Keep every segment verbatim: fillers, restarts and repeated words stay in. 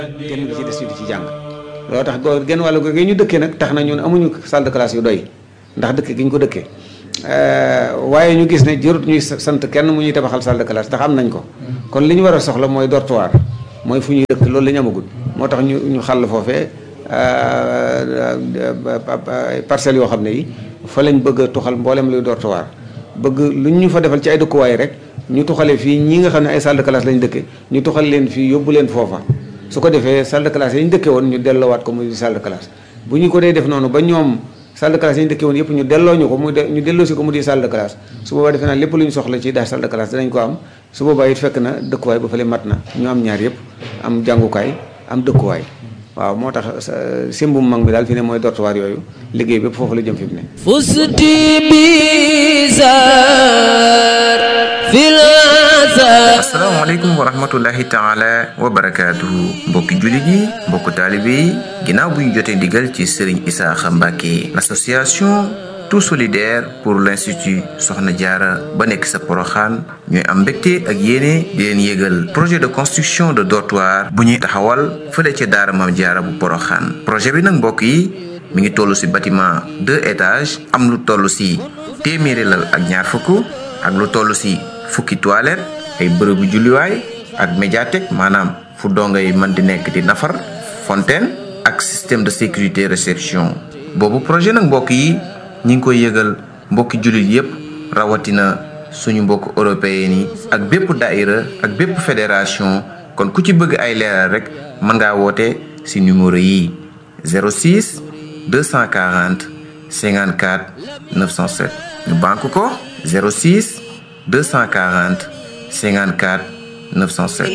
genn gi ci des ñu di ci jàng loolu tax goo genn wàllu gi ñu dëkkee nag tax na ñun amuñu salle de classe yu doy ndax dëkk gi ñu ko dëkkee waaye ñu gis ne jërut ñuy sant kenn mu ñuy tabaxal salle de classe ndax am nañ ko kon li ñu war a soxla mooy dortoir mooy fu ñuy dëkk loolu la ñu amagul moo tax ñu ñu xàll foofee parcelles yoo xam ne yi fa lañ bëgg a tuxal mboolem luy dortoir bëgg lu ñu fa defal ci ay dëkkuwaay rek ñu tuxale fii ñi nga xam ne ay salle de classe lañ dëkke ñu tuxal leen fii yóbbu leen foofa su ko defee salle de classe yi ñu dëkke woon ñu delloowaat ko muy salle de classe bu ñu ko dee def noonu ba ñoom salle de classe yi ñu dëkke woon yëpp ñu delloo ñu ko muy ñu delloo si ko mu di salle de classe su boobaa defe naa lépp lu ñu soxla ci daal salle de classe dinañ ko am su boobaa it fekk na dëkkuwaay ba fële mat na ñu am ñaar yëpp am jàngukaay am dëkkuwaay waaw moo tax simbum mag bi daal fi ne mooy dortoir yooyu liggéey bépp foofu la jëm fi mu ne fusti bizar fil asalaamaaleykum wa rahmatullahi taala wa barakaatuhu mbokki jullit yi mbokku taalibe yi ginnaaw bu ñu jotee ndigal ci Serigne Isaaxa Mbàkke l'association tout solidaire pour l'institut Soxna Jaara ba nekk sa Poroxaan ñooy am mbégte ak yéene di leen yégal projet de construction de dortoir bu ñuy taxawal fële ca daara Maam Jaara bu Poroxaan projet bi nag mbokk yi mi ngi toll ci bâtiment deux étages am lu toll ci téeméeri lal ak ñaar fukk ak lu toll ci fukki toilette ay bërëbu julliwaay ak médiathèque maanaam fu dongay mën di nekk di nafar fontaine ak système de sécurité réception boobu projet nag mbokk yi ñi ngi koy yëgal mbokki jullit yépp rawatina suñu mbokk européen yi ak bépp daïra ak bépp fédération kon ku ci bëgg ay leeral rek mën ngaa woote ci numéro yi zéro six deux cent quarante cinquante-quatre neuf cent sept ñu banque ko zéro six deux cent quarante cinquante-quatre neuf cent sept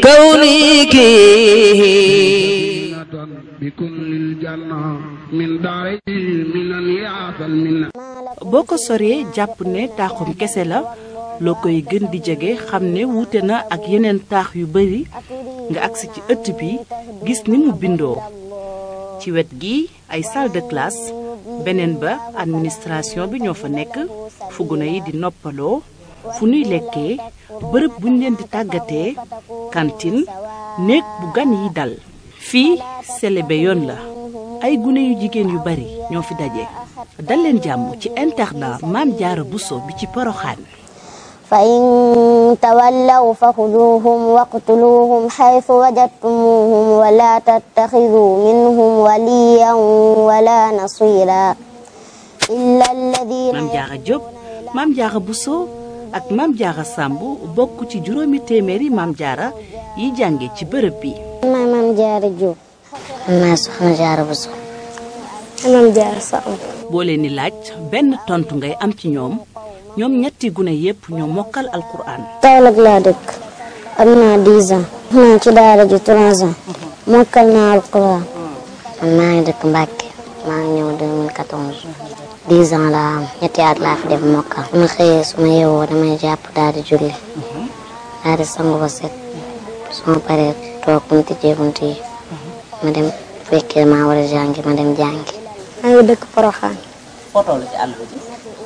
boo ko soree jàpp ne taaxum kese la loo koy gën di jege xam ne wuute na ak yeneen taax yu bari nga agsi ci ëtt bi gis ni mu bindoo ci wet gi ay salle de classe beneen ba administration bi ñoo fa nekk fu gune yi di noppaloo fu nuy lekkee bërëb buñ leen di tàggatee cantine néeg bu gan yi dal fii selebe yoon la ay gune yu jigéen yu bari ñoo fi daje dal leen jàmm ci internat Maam Jaara Buso bi ci Poroxaan fa in tawallaw fa xuduuhum waqtuluuhum xaytu wajadtumuuhum wala tattaxiduu minhum waliyan wala nasira illa alladina Maam Jaara Jóob Maam Jaara Buso ak Maam Jaara Sàmb bokk ci juróomi téeméeri Maam Jaara yi jànge ci bërëb bi maay Maam Jaara Jóob maay Soxna Jaara Buso Maam Jaara Sàmb boo leen di laaj benn tontu ngay am ci ñoom ñoom ñetti gune yépp ñoo mokkal alquran Kaolack laa dëkk am naa dix ans naa ci daara ji trois ans mokkal naa alquran man maa ngi dëkk Mbàkke maa ngi ñëw deux mille quatorze dix ans laa am ñetti at laa fi def mokkal su ma xëyee su ma yeewoo damay jàpp daal di julli daal di sangu ba set su ma paree toog bu ñu tijjee bunt yi ma dem fekkee maa war a jàngi ma dem jàngi maa ngi dëkk Poroxaan foo toll ci àll bi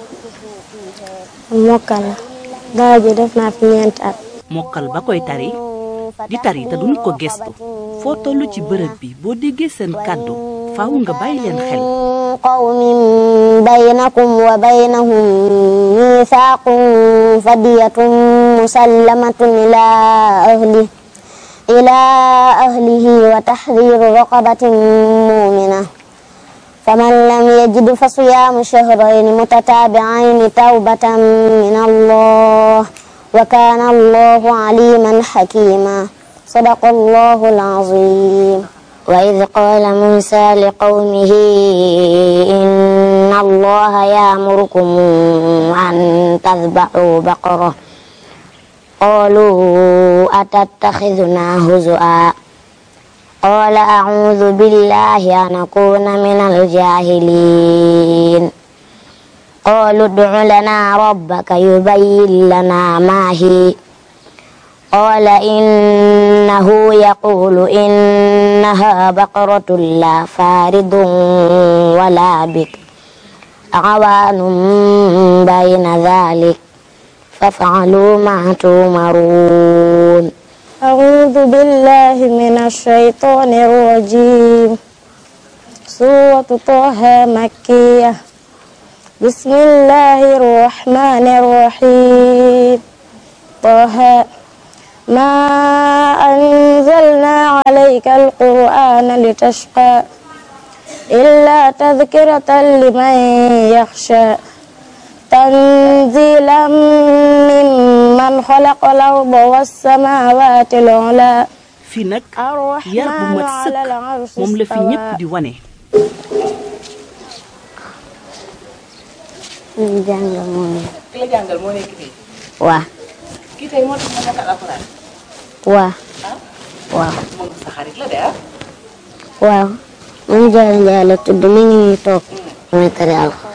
mokkal la daara ji def naa fi ñeenti at mokkal ba koy tari di tari te duñu ko gestu foo toll ci bërëb bi boo déggee seen kàddu faaw nga bàyyi leen xel qawmin baynakum wa baynahum miisaaqun fadiyatun musallamatun ila ahli ila ahlihi wa tahriru raqabatin mu'mina فمن لم يجد فصيام شهرين متتابعين توبة من الله وكان الله عليما حكيما صدق الله العظيم وإذ قال موسى لقومه إن الله يأمركم أن تذبحوا بقرة قالوا أتتخذنا هزؤا قال أعوذ بالله أن أكون من الجاهلين قالوا ادع لنا ربك يبين لنا ما هي قال إنه يقول إنها بقرة لا فارض ولا بكر عوان بين ذلك فافعلوا ما تؤمرون أعوذ بالله من الشيطان الرجيم سورة طه مكية بسم الله الرحمن الرحيم طه ما أنزلنا عليك القرآن لتشقى إلا تذكرة لمن يخشى تنزيلا ممن خلق الأرض والسماوات العلى fii nag yar bu mat sëkk moom la fi ñépp di wane. li jàngal moo nekk. ki la jàngal moo nekk fii. waaw. kii tey moo tax ma mokkal alxuraan. waaw. waaw. moom sa xarit la de ah. waaw. moom Jaara Njaay la tudd mi ngi nii toog. damay tari alxuraan.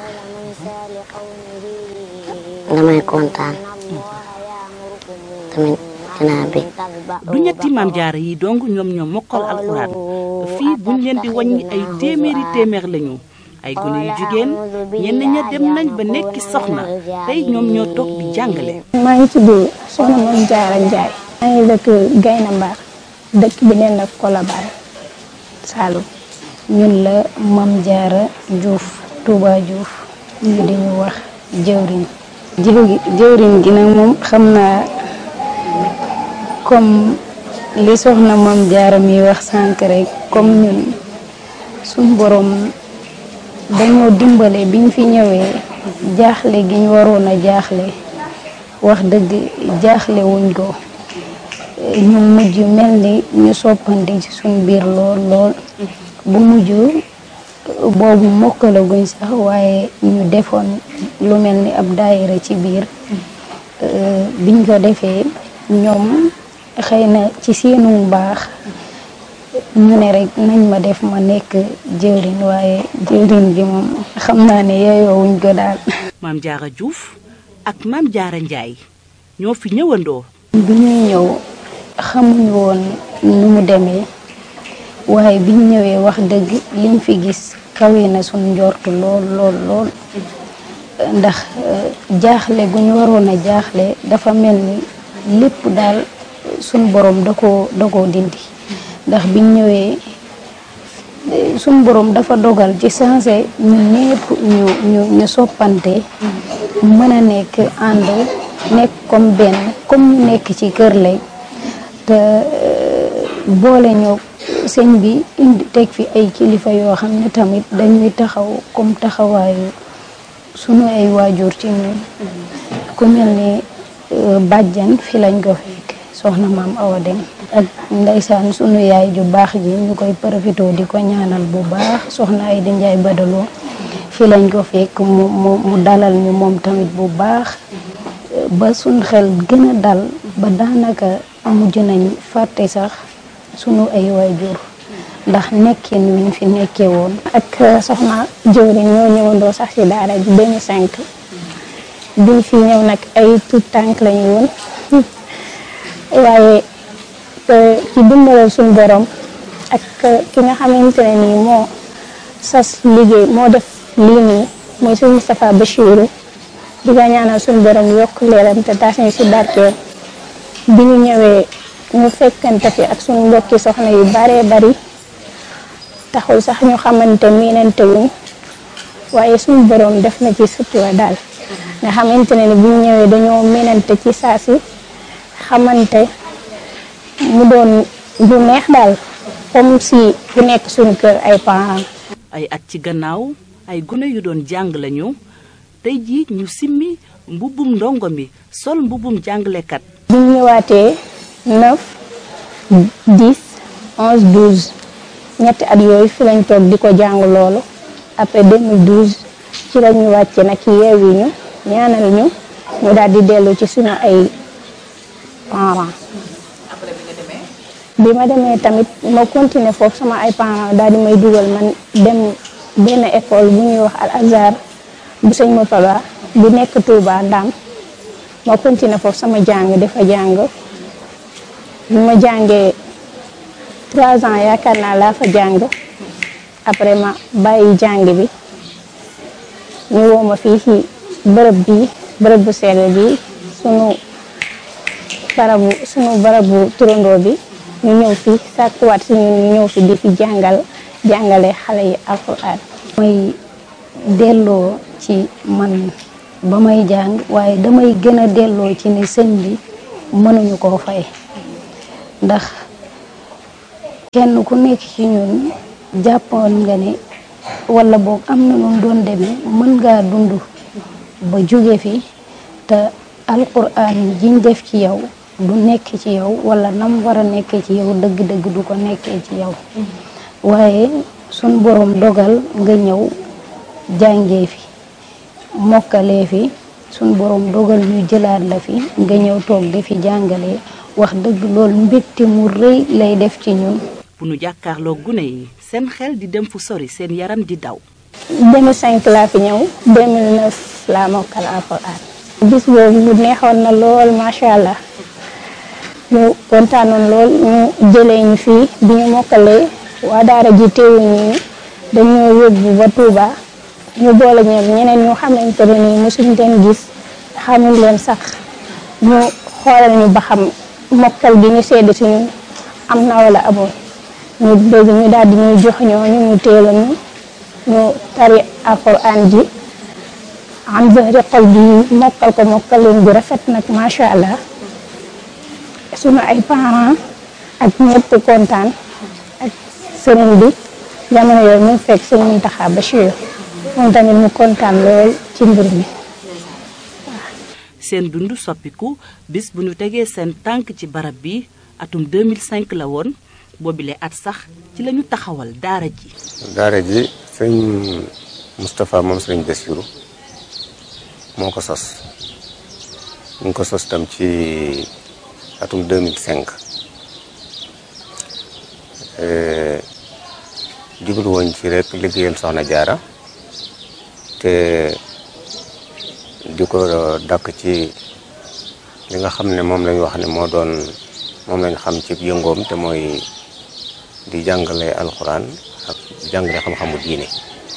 damay kontaan. tamit dinaa bég. du ñetti maam jaara yi dong ñoom ñoom mokkal alxuraan fii buñ leen di wàññi ay téeméeri téeméer lañu ay gone yu jigéen ñenn ña dem nañ ba nekki soxna tey ñoom ñoo toog di jàngale. maa ngi tudd soxna Mame Diarra Ndiaye. maa ngi dëkk Gayna Mbar dëkk bi neen la Colobane Saloum. ñun la Mame Diarra Diouf Touba Diouf ñu di ñu wax jëwriñ. jëwriñ gi nag moom xam naa comme li soxna Mame Diarra mi wax sànq rek comme ñun suñ borom dañoo dimbale biñ fi ñëwee jaaxle gi ñu waroon a jaaxle wax dëgg jaaxle wuñ ko ñu mujj mel ni ñu soppante ci suñ biir lool lool bu mujj boobu mokkalaguñ sax waaye ñu defoon lu mel ni ab daayira ci biir biñ ko defee ñoom xëy na ci seenu baax ñu ne rek nañ ma def ma nekk jëwriñ waaye jëwriñ bi moom xam naa ne yeyoowuñ ko daal. Mame Diarra Diouf ak Mame Diarra Ndiaye ñoo fi ñëwandoo. bi ñuy ñëw xamuñ woon nu mu demee waaye biñ ñëwee wax dëgg liñ fi gis kawe na suñ njortu lool lool lool ndax jaaxle gu ñu waroon a jaaxle dafa mel ni lépp daal suñ borom da koo da koo dindi ndax biñ ñëwee suñ borom dafa dogal ci sensé ñu ñépp ñu ñu ñu soppante mën a nekk ànd nekk comme benn comme ñu nekk ci kër lay te boole ñoo sëñ bi indi teg fi ay kilifa yoo xam ne tamit dañuy taxaw comme taxawaayu sunu ay waajur ci ñun ku mel ni bàjjan fi lañ ko fekk soxna maam Awa Dem ak ndeysaan sunu yaay ju baax ji ñu koy profité di ko ñaanal bu baax soxna ay di njaay badaloo fi lañ ko fekk mu mu mu dalal ñu moom tamit bu baax ba suñ xel gën a dal ba daanaka mujj nañ fàtte sax sunu ay waajur ndax nekkin wiñ fi nekkee woon. ak soxna jëwriñ ñoo ñëwandoo sax ci daara ji deux mille cinq biñ fi ñëw nag ay tout tànk lañu woon waaye ci dimbalal suñu borom ak ki nga xamante ne nii moo sas liggéey moo def lii nii mooy suñu Moustapha Bachirou di nga ñaanal suñu borom yokk leeram te taas ñu ci barkeel bi ñu ñëwee ñu fekkante fi ak suñu mbokki soxna yu baree bari taxul sax ñu xamante miinante wuñ waaye suñu borom def na ci sutura daal nga xamante ne ni bu ñu ñëwee dañoo miinante ci saa si xamante mu doon bu neex daal comme si bu nekk suñu kër ay parents. ay at ci gannaaw ay gune yu doon jàng lañu tey jii ñu simmi mbubbum ndongo mi sol mbubbum jàngalekat. bu ñu ñëwaatee neuf dix onze douze ñetti at yooyu fi lañ toog di ko jàng loolu après deux mille douze ci la ñu wàcce nag yeewi ñu ñaanal ñu ñu daal di dellu ci suñu ay parents. bi ma demee tamit ma continuer foofu sama ay parents daal di may dugal man dem benn école bu ñuy wax Al Azhar bu sëñ Moutala bu nekk Touba Ndam ma continuer foofu sama jàng dafa jàng bi ma jàngee trois ans yaakaar naa laa fa jàng après ma bàyyi jàng bi ñu woo ma fii ci bërëb bi bërëb bu sell bi sunu barabu sunu barabu turandoo bi ñu ñëw fi sàkkuwaat si ñun ñu ñëw fi di fi jàngal jàngale xale yi alxuraan. mooy delloo ci man ba may jàng waaye damay gën a delloo ci ni sëñ bi mënuñu koo fay ndax kenn ku nekk ci ñun jàppoon nga ne wala boog am na lu doon demee mën ngaa dund ba jóge fi te alxuraan jiñ def ci yow du nekk ci yow wala nam war a nekkee ci yow dëgg-dëgg du ko nekkee ci yow waaye sun borom dogal nga ñëw jàngee fi mokkalee fi sun borom dogal ñu jëlaat la fi nga ñëw toog di fi jàngalee wax dëgg loolu mbégte mu rëy lay def ci ñun. bu nu jàkkaarloo gune yi seen xel di dem fu sori seen yaram di daw. deux mille cinq laa fi ñëw deux mille neuf laa mokkal alxuraan. bis boobu mu neexoon na lool macha allah ñu kontaanoon lool ñu jëlee ñu fii bi ñu mokkalee waa daara ji teewuñu ñu dañoo yóbbu ba Touba ñu boole ñoom ñeneen ñu xamante ne nii mosuñ leen gis xamuñ leen sax ñu xoolal ñu ba xam mokkal gi ñu sedd si ñun am na wala amul ñu dégg ñu daal di ñuy jox ñoo ñu ñu teel a ñu ñu tari alxuraan ji am zahri xol bi mokkal ko mokkal leen bu rafet nag macha allah sunu ay parents ak ñëpp kontaan ak sëriñ bi jamono yooyu mu fekk sëñ Muntaxa Bachir moom tamit mu kontaan lool ci mbir mi. seen dund soppiku bis bu ñu tegee seen tànk ci barab bi atum deux mille cinq la woon boobile at sax ci la ñu taxawal daara ji. daara ji sëñ Moustapha moom sëñ Bassirou moo ko sos ñu ngi ko sos tam ci atum deux mille cinq jublu woon ci rek liggéeyal Soxna Jaara te di ko dàkk ci li nga xam ne moom lañ wax ne moo doon moom lañ xam ci yëngoom te mooy di jàngale alxuraan ak jàngale xam-xamu diine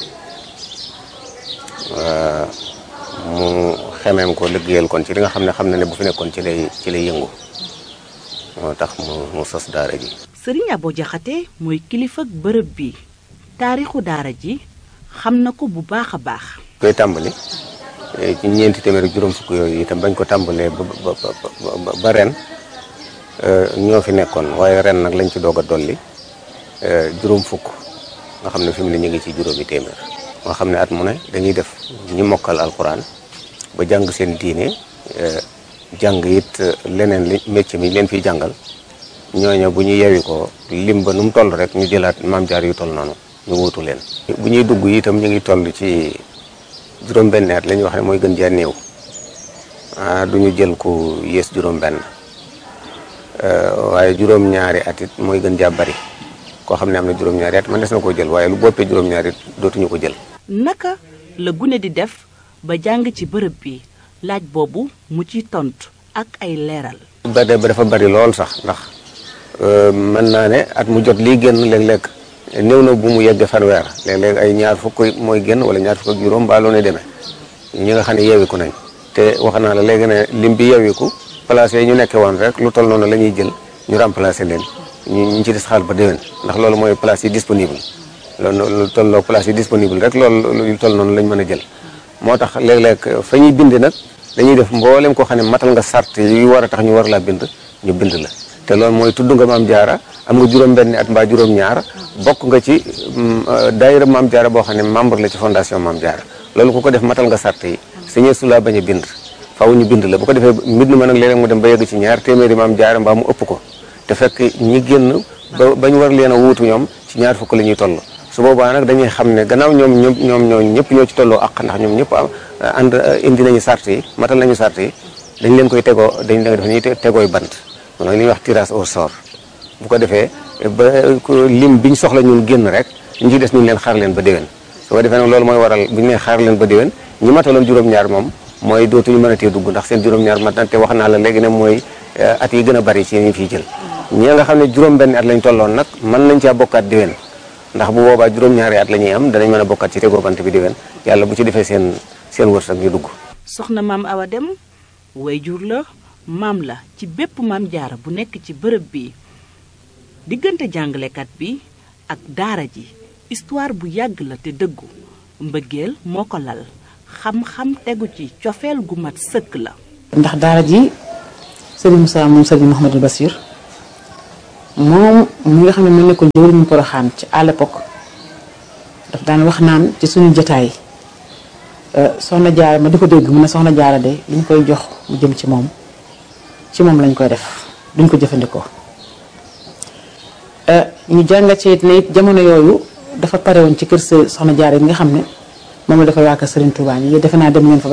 mu xemeem ko liggéeyal kon ci li nga xam ne xam na ne bu fi nekkoon ci lay ci lay yëngu moo tax mu mu sos daara ji. Sëriñ Abo Jaxate mooy kilifa ak bërëb bi taarixu daara ji xam na ko bu baax a baax. koy tàmbali ci ñeenti téeméer ak juróom fukk yooyu itam bañ ko tàmbalee ba ba ba ren ñoo fi nekkoon waaye ren nag lañ ci doog a dolli juróom fukk nga xam ne fi mu ne ñu ngi ci juróomi téeméer. nga xam ne at mu ne dañuy def ñi mokkal alxuraan ba jàng seen diine jàng it leneen li métier mi leen fiy jàngal ñooñu bu ñu yewi ko lim ba nu mu toll rek ñu jëlaat maam jaar yu toll noonu ñu wuutu leen. bu ñuy dugg itam ñu ngi toll ci juróom-benn at la ñuy wax ne mooy gën jaa néew ah du ñu jël ku yées juróom-benn waaye juróom-ñaari at it mooy gën jaa bari koo xam ne am na juróom-ñaari at man des na koo jël waaye lu boppee juróom-ñaari it dootuñu ko jël. naka la gune di def ba jàng ci bërëb bi laaj boobu mu ciy tontu ak ay leeral. ba de ba dafa bari lool sax ndax mën naa ne at mu jot lii génn léeg-léeg néew na bu mu yegg fanweer léeg-léeg ay ñaar fukk mooy génn wala ñaar fukk ak juróom mbaa loo ne demee ñi nga xam ne yeewiku nañ te wax naa la léegi ne lim bi yeewiku place yi ñu nekkee woon rek lu toll noonu la ñuy jël ñu remplacer leen ñu ñu ci des xaal ba déwén ndax loolu mooy place yi disponible loolu lu tolloo place yi disponible rek loolu lu toll noonu lañ mën a jël moo tax léeg-léeg fa ñuy bind nag dañuy def mboolem koo xam ne matal nga sart yi war a tax ñu war laa bind ñu bind la te loolu mooy tudd nga maam jaara am nga juróom-benn at mbaa juróom-ñaar bokk nga ci daayira maam jaara boo xam ne membre la ci fondation maam jaara loolu ku ko def matal nga sart yi sañee su laa bañ a bind faaw ñu bind la bu ko defee mbind ma nag léeg-léeg mu dem ba yegg ci ñaar téeméeri maam jaara mbaa mu ëpp ko te fekk ñi génn ba ba ñu war leen a wuutu ñoom ci ñaar fukk la ñuy toll su boobaa nag dañuy xam ne gannaaw ñoom ñoom ñoom ñoo ñëpp ñoo ci tolloo ak ndax ñoom ñëpp ànd indi nañu sart yi matal nañu sart yi dañ leen koy tegoo dañ leen def ñuy tegooy bant mooy li ñuy wax tirage au sort bu ko defee ba lim biñ soxla ñun génn rek ñu ci des ñu leen xaar leen ba déwén su ko defee nag loolu mooy waral bu ñu nee xaar leen ba déwén ñi mataloon juróom-ñaar moom mooy dootuñu mën a tee dugg ndax seen juróom-ñaar mat na te wax naa la léegi ne mooy at yi gën a bari ci ñu fiy jël ñi nga xam ne juróom-benn at lañ tolloon nag mën nañ caa bokkaat déwén ndax bu boobaa juróom-ñaari at la ñuy am danañ mën a bokkaat ci tegoo bant bi déwén yàlla bu ci defee seen seen wërsëg ñu dugg. soxna maam Awa Dem way jur la maam la ci bépp maam jaara bu nekk ci bërëb bi. diggante jàngalekat bi ak daara ji histoire bu yàgg la te dëggu mbëggeel moo ko lal xam-xam tegu ci cofeel gu mat sëkk la. ndax daara ji Serigne Moussa moom Serigne Mouhamadou Bassir moom mi nga xam ne mu nekkoon jëwriñu Poroxaan ci à l'époque daf daan wax naan ci suñu jotaay soxna jaara ma di ko dégg mu ne soxna jaara de li ñu koy jox mu jëm ci moom ci moom lañ koy def duñ ko jëfandikoo. ñu jàngat ci it ne it jamono yooyu dafa pare woon ci kër soxna jaara yi nga xam ne moom la dafa waa kër Serigne Touba yi defe naa dem ngeen fa